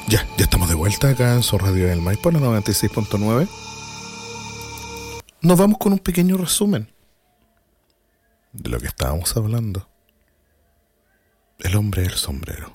Ya estamos de vuelta acá en su radio del Maipo, la 96.9. Nos vamos con un pequeño resumen de lo que estábamos hablando. El hombre del sombrero.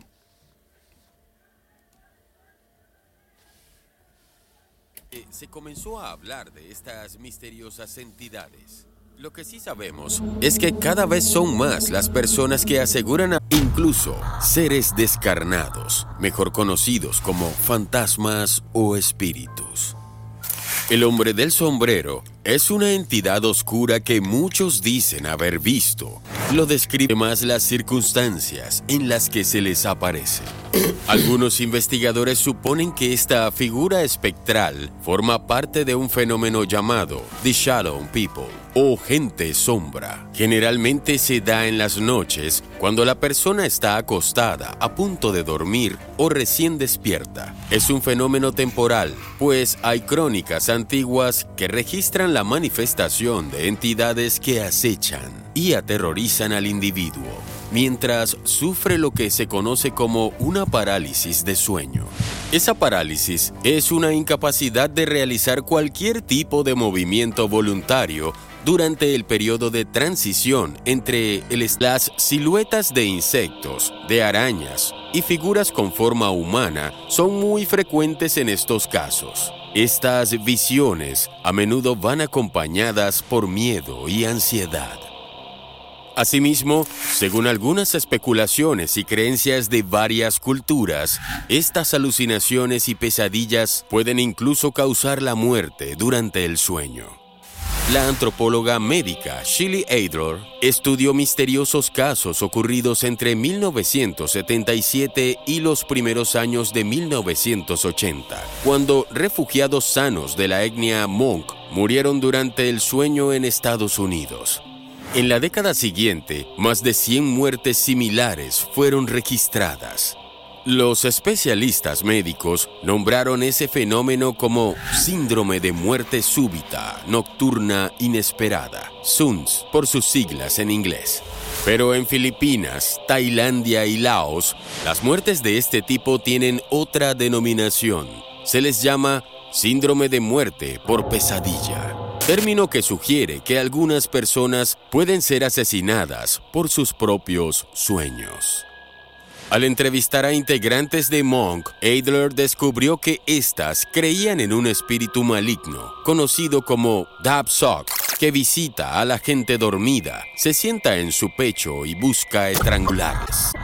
Se comenzó a hablar de estas misteriosas entidades. Lo que sí sabemos es que cada vez son más las personas que aseguran incluso seres descarnados, mejor conocidos como fantasmas o espíritus. El hombre del sombrero es una entidad oscura que muchos dicen haber visto. Lo describe más las circunstancias en las que se les aparece. Algunos investigadores suponen que esta figura espectral forma parte de un fenómeno llamado The Shadow People o gente sombra. Generalmente se da en las noches cuando la persona está acostada, a punto de dormir o recién despierta. Es un fenómeno temporal, pues hay crónicas antiguas que registran la manifestación de entidades que acechan y aterrorizan al individuo, mientras sufre lo que se conoce como una parálisis de sueño. Esa parálisis es una incapacidad de realizar cualquier tipo de movimiento voluntario durante el periodo de transición entre las siluetas de insectos, de arañas y figuras con forma humana son muy frecuentes en estos casos. Estas visiones a menudo van acompañadas por miedo y ansiedad. Asimismo, según algunas especulaciones y creencias de varias culturas, estas alucinaciones y pesadillas pueden incluso causar la muerte durante el sueño. La antropóloga médica Shelley Adler estudió misteriosos casos ocurridos entre 1977 y los primeros años de 1980, cuando refugiados sanos de la etnia Hmong murieron durante el sueño en Estados Unidos. En la década siguiente, más de 100 muertes similares fueron registradas. Los especialistas médicos nombraron ese fenómeno como síndrome de muerte súbita, nocturna, inesperada, SUNS, por sus siglas en inglés. Pero en Filipinas, Tailandia y Laos, las muertes de este tipo tienen otra denominación. Se les llama síndrome de muerte por pesadilla, término que sugiere que algunas personas pueden ser asesinadas por sus propios sueños. Al entrevistar a integrantes de Hmong, Adler descubrió que éstas creían en un espíritu maligno, conocido como Dap Sok, que visita a la gente dormida, se sienta en su pecho y busca estrangularles.